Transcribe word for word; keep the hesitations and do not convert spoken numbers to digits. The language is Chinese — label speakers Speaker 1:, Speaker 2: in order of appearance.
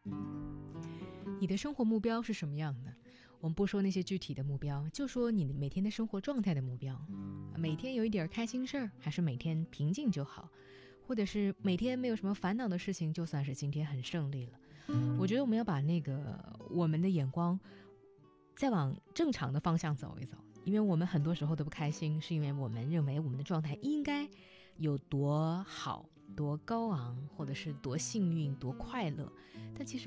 Speaker 1: 你的生活目标是什么样的？我们不说那些具体的目标，就说你每天的生活状态的目标。每天有一点开心事儿，还是每天平静就好？或者是每天没有什么烦恼的事情，就算是今天很胜利了。我觉得我们要把那个我们的眼光再往正常的方向走一走，因为我们很多时候都不开心，是因为我们认为我们的状态应该有多好、多高昂，或者是多幸运、多快乐，但其实